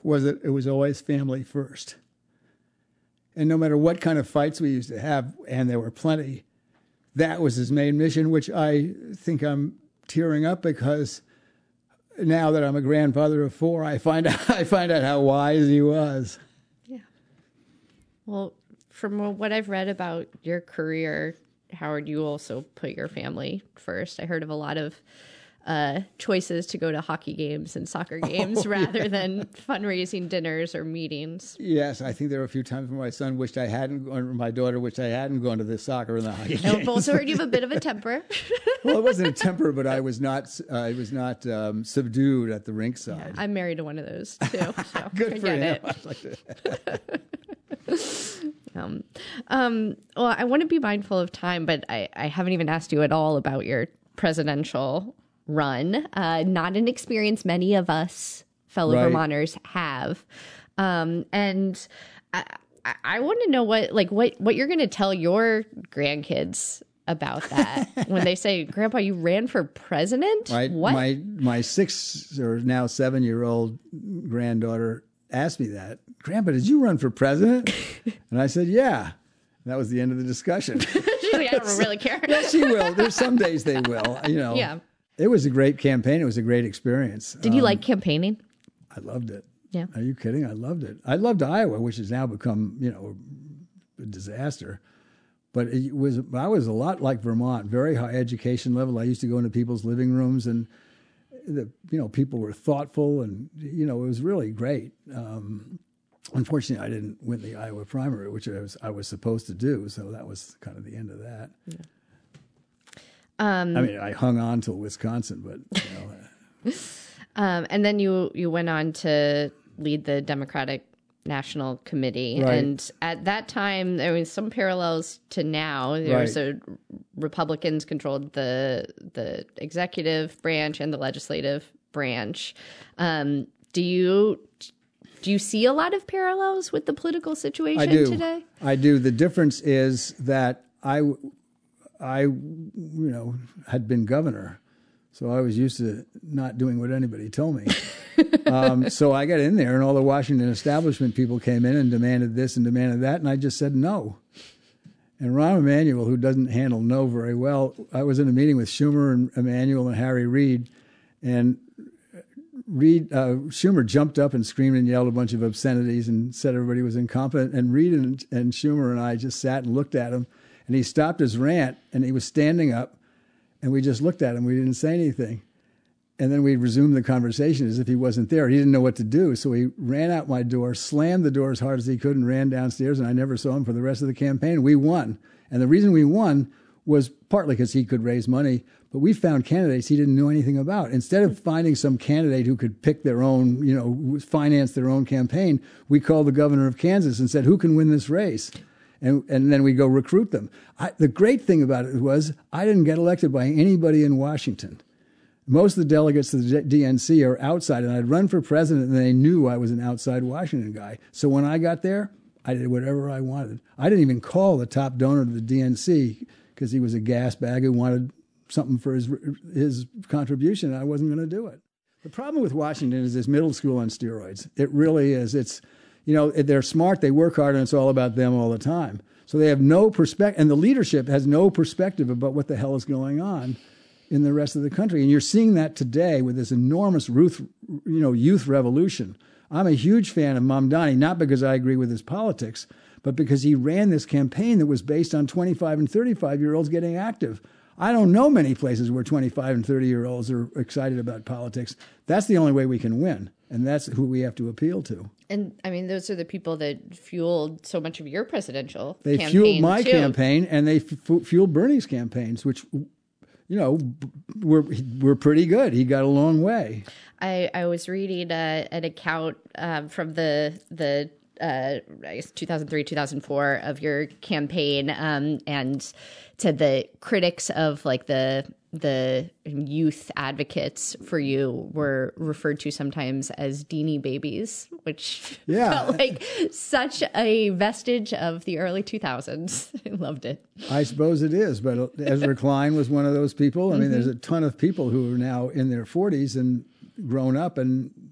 was that it was always family first. And no matter what kind of fights we used to have, and there were plenty, that was his main mission, which I think I'm tearing up because now that I'm a grandfather of 4, I find out how wise he was. Yeah. Well, from what I've read about your career, Howard, you also put your family first. I heard of a lot of choices to go to hockey games and soccer games rather than fundraising dinners or meetings. Yes, I think there were a few times when my son wished I hadn't, or my daughter wished I hadn't gone to the soccer and the hockey games. I've also heard you have a bit of a temper. Well, it wasn't a temper, but I was not subdued at the rink side. Yeah, I'm married to one of those too. So Good for him. Well, I want to be mindful of time, but I haven't even asked you at all about your presidential run. Not an experience many of us fellow Vermonters have. And I want to know what you're going to tell your grandkids about that when they say, Grandpa, you ran for president? What? My 6 or now 7-year-old granddaughter asked me that. Grandpa, did you run for president? And I said, yeah. And that was the end of the discussion. I don't really care. Yes, she will. There's some days they will, Yeah. It was a great campaign. It was a great experience. Did you like campaigning? I loved it. Yeah. Are you kidding? I loved it. I loved Iowa, which has now become, a disaster. But I was a lot like Vermont, very high education level. I used to go into people's living rooms and, people were thoughtful and, it was really great. Unfortunately, I didn't win the Iowa primary, which I was supposed to do. So that was kind of the end of that. Yeah. I hung on till Wisconsin, but and then you went on to lead the Democratic National Committee, right. And at that time there was some parallels to now. There was Republicans controlled the executive branch and the legislative branch. Do you see a lot of parallels with the political situation today? I do. The difference is that I had been governor, so I was used to not doing what anybody told me. So I got in there, and all the Washington establishment people came in and demanded this and demanded that, and I just said no. And Rahm Emanuel, who doesn't handle no very well, I was in a meeting with Schumer and Emanuel and Harry Reid, and Schumer jumped up and screamed and yelled a bunch of obscenities and said everybody was incompetent, and Reid and Schumer and I just sat and looked at him. And he stopped his rant, and he was standing up, and we just looked at him. We didn't say anything. And then we resumed the conversation as if he wasn't there. He didn't know what to do, so he ran out my door, slammed the door as hard as he could, and ran downstairs, and I never saw him for the rest of the campaign. We won. And the reason we won was partly because he could raise money, but we found candidates he didn't know anything about. Instead of finding some candidate who could pick their own, finance their own campaign, we called the governor of Kansas and said, who can win this race? And then we go recruit them. The great thing about it was I didn't get elected by anybody in Washington. Most of the delegates to the DNC are outside, and I'd run for president, and they knew I was an outside Washington guy. So when I got there, I did whatever I wanted. I didn't even call the top donor to the DNC because he was a gas bag who wanted something for his contribution, and I wasn't going to do it. The problem with Washington is this middle school on steroids. It really is. It's they're smart, they work hard, and it's all about them all the time. So they have no perspective, and the leadership has no perspective about what the hell is going on in the rest of the country. And you're seeing that today with this enormous youth revolution. I'm a huge fan of Mamdani, not because I agree with his politics, but because he ran this campaign that was based on 25 and 35-year-olds getting active. I don't know many places where 25 and 30-year-olds are excited about politics. That's the only way we can win, and that's who we have to appeal to. And, those are the people that fueled so much of your presidential campaign. They fueled my campaign, and they fueled Bernie's campaigns, which, were pretty good. He got a long way. I was reading an account from the I guess 2003, 2004 of your campaign, and said the critics of the youth advocates for you were referred to sometimes as Deanie babies, which felt like such a vestige of the early 2000s. I loved it. I suppose it is, but Ezra Klein was one of those people. I mean, there's a ton of people who are now in their 40s and grown up and